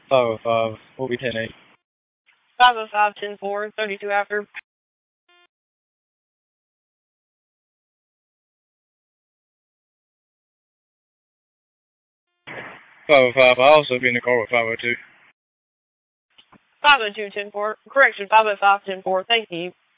505, we'll be 10-8. 505, 10-4, 32 after. 505, I'll also be in the car with 502. 502, 10-4. Correction, 505, 10-4. Thank you.